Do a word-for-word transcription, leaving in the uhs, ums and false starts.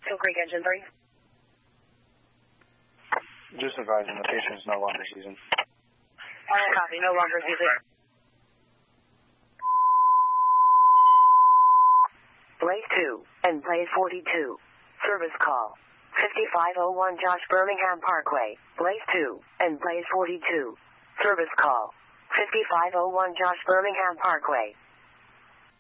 Hill Creek Engine three. Just advising, the patient is no longer seasoned. Final copy, no longer seasoned. Blaze two and Blaze forty-two. Service call. fifty-five oh one Josh Birmingham Parkway. Blaze two and Blaze forty-two. Service call. fifty-five oh one Josh Birmingham Parkway.